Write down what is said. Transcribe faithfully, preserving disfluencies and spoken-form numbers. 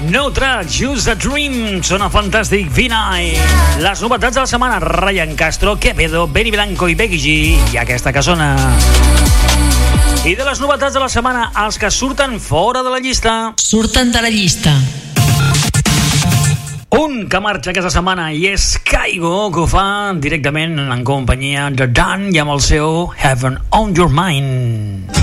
No Track, Just a Dream, sona fantàstic, Vinay. Les novetats de la setmana, Ryan Castro, Quevedo, Benny Blanco i Becky G, i aquesta que sona. I de les novetats de la setmana, els que surten fora de la llista. Surten de la llista. Un que marxa aquesta setmana i és Kygo, que ho fa directament en companyia de Dan i amb el seu Heaven on Your Mind.